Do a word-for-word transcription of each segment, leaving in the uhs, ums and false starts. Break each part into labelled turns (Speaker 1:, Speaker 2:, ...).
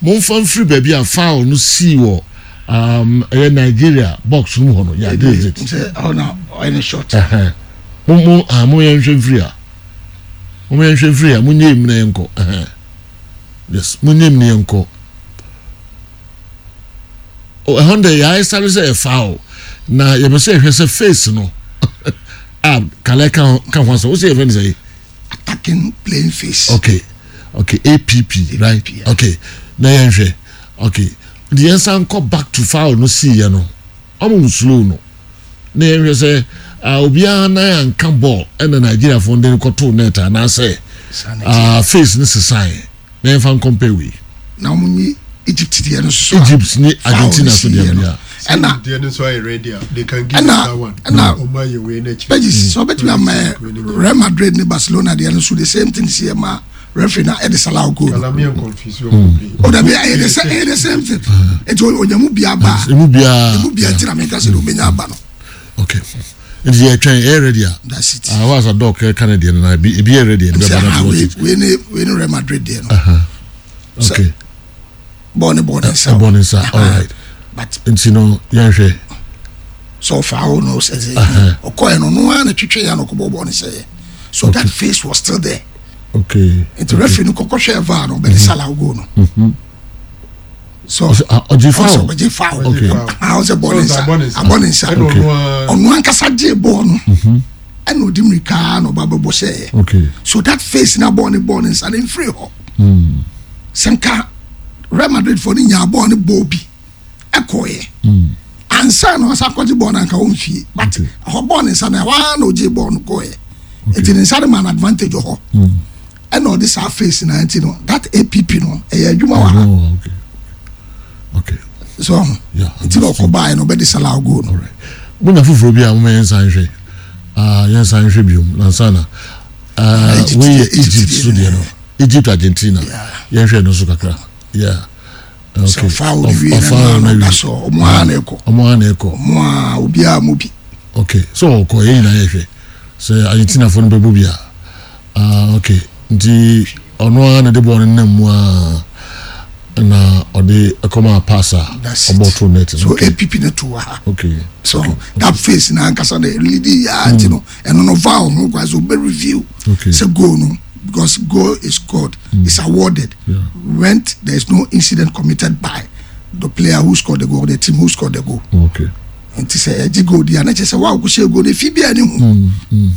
Speaker 1: Mon fan free baby a foul no see wo um Nigeria box no ho no yeah this it
Speaker 2: say oh no any shot
Speaker 1: eh mo mo ah mo yen hwe free a mo yen hwe free a mo nyem na enko eh yes mo nyem na enko o Honda ya start say a foul na ye be say hwe say face no ah kale kan kan ho so we say even say
Speaker 2: attacking playing face.
Speaker 1: Okay, okay, A P P, right? A P P, yeah. Okay, na yenhwe. Okay, the answer go back to foul no see ya no. Omo slow no. Na yenhwe say ah obia na yan kan ball and the Nigeria for den ko to net na say ah face ni sign. Na yan fan compare we.
Speaker 2: Na omo ni Egypt dey no so.
Speaker 1: Egypt ni Argentina so dey no.
Speaker 3: And now they are so ready. They can give that one.
Speaker 2: And now, but so bet we am Real Madrid and Barcelona. They are so the same thing. See, ma referee na Edi Salah go.
Speaker 3: Kalami and confusion.
Speaker 2: Oh, that be the same. The same thing. It's all ojamu biaba.
Speaker 1: Ojamu biaba.
Speaker 2: Ojamu biaba. Tira me kasi ojamu biaba no.
Speaker 1: Okay. And the train air ready.
Speaker 2: That's it.
Speaker 1: I was a dog Canadian and I be be ready.
Speaker 2: We we we Real Madrid there.
Speaker 1: Okay.
Speaker 2: Born born inside.
Speaker 1: Born inside. All right.
Speaker 2: But
Speaker 1: you know, yeah,
Speaker 2: so far, no says, okay, no one, a chicken, no cobo, say. So that face was still there.
Speaker 1: Okay.
Speaker 2: It's a referee, no cocoa vano, but it's allowed go. So,
Speaker 1: a G-foul.
Speaker 2: A G-foul.
Speaker 1: Okay.
Speaker 2: I was a born inside. A born inside. On one Casaje born. I know Dimrika, no Baba Bose.
Speaker 1: Okay.
Speaker 2: So that face now born born inside in free hop. Sanka Real Madrid for the born Bobby. Ekoye. Mm. Ansa no asakwaji born anka onfie but ho born nsa na wa na oje born koye. It is inside man advantage ho. Mm. And all this face na you know that A P P no e adwuma wa.
Speaker 1: Oh, okay. Okay.
Speaker 2: So yeah. It no ko buy no be this allow go no.
Speaker 1: All right. Muna fufuro bi a mo men san hwe. Ah, yan san hwe biom na sana. Ah, we Egypt so there no. Egypt Argentina. Yan hwe no so kakra. Yeah. Okay.
Speaker 2: So far we na so omo aneko
Speaker 1: omo aneko
Speaker 2: omo obi a mobi.
Speaker 1: Okay, so ko yin na yehwe say Argentina for no bebia. Ah, okay, ndi ono na de bon na mu a na ode akoma passa about to net.
Speaker 2: So A P P na to ha.
Speaker 1: Okay.
Speaker 2: So
Speaker 1: okay.
Speaker 2: that face na ankasa de lead ya you know and no vow no kwa so be review.
Speaker 1: Okay.
Speaker 2: Say go no because goal is scored, mm. is awarded
Speaker 1: yeah.
Speaker 2: when there is no incident committed by the player who scored the goal, the team who scored the goal.
Speaker 1: Okay.
Speaker 2: And to say, "Ejì go there," and I say, "Wow, go share go the fee any
Speaker 1: mu."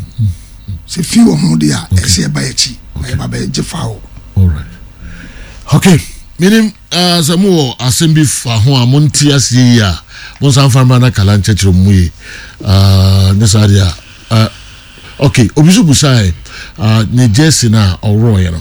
Speaker 2: Say few on there, I say by Ejì, by by Ejì foul.
Speaker 1: All right. Okay. Meaning, uh, Samuel Assembly for who are Montias year. Monsan farmer na kalanche chumuye. Uh, nesadia. Uh, okay. Obisu busai. Uh, ne Jesse na oro you know.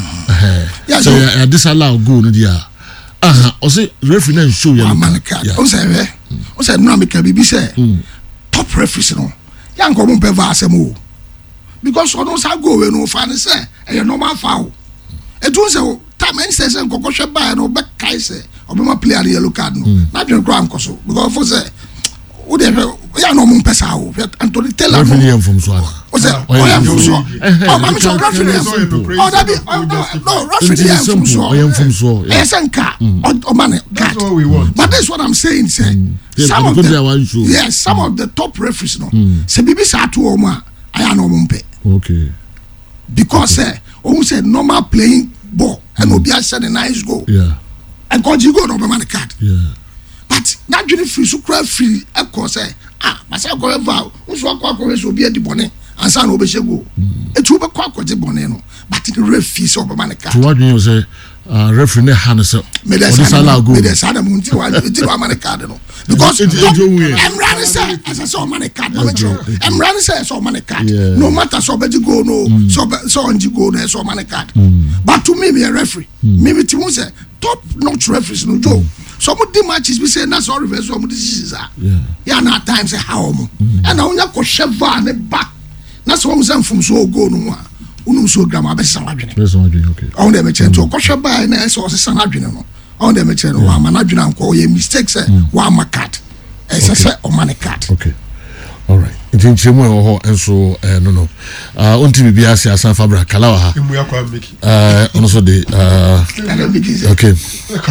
Speaker 1: Uh, so ya disallow go no dia. Aha, o say referee na show you.
Speaker 2: Yeah. O say we. O say no make bibi say. Top referee no. Ya nko mo pe va asem o. Because ono sa go we no fa ne say e normal foul. E tun say time any say say nko hwe ba no be kai say obema player yellow card no. Na dwen kra nko so. Because for say o de ya no mo pesa o. Anthony Taylor no.
Speaker 1: From Swala.
Speaker 2: O say o am from so. Oh, I'm so referee. Oh, that be no referee am from so.
Speaker 1: I am from so.
Speaker 2: Yes, and car. Oh, man,
Speaker 3: that's what we want.
Speaker 2: But that's what I'm saying, say. Some of the yes, some of the top referees, no. Say, bibi sa to oma, I am no mumpe.
Speaker 1: Okay.
Speaker 2: Because say, oh, say normal playing ball, and obi a said a nice goal.
Speaker 1: Yeah.
Speaker 2: And cause you go no man card.
Speaker 1: Yeah.
Speaker 2: But that really free, so cry free. Of course, say, ah, but I go vow. Who's what go so be a dibone. And son will be go. It will be quite quite boneno, but the refuse of a man.
Speaker 1: To what you say, uh, referee Hannes,
Speaker 2: Medesala go, Medesala Munti, a man cardinal. Because I'm running, say, as I saw money card, I'm running, say, I saw money card. No matter so bad you go, no, so so on you go, no, so money card. But to me, me a referee, maybe to say, top notch referees, no joke. Some of the matches we say, that's all reverse, some of the diseases are. Yeah, now times say, how, and I only go Sheva and the back. That's what I'm saying from so go no one. Unu so grandma be san adwene.
Speaker 1: Be san adwene okay.
Speaker 2: On dem che to kwhwe ba na so san adwene no. On dem che no wa ma na adwene anko ye mistake say wa ma card. E say say o ma card.
Speaker 1: Okay. All right. Ntin chemu e ho enso eh no no. Ah onti bibia ase asan fabra kala wa ha.
Speaker 3: Emu yakwa miki.
Speaker 1: Eh ono so de ah okay.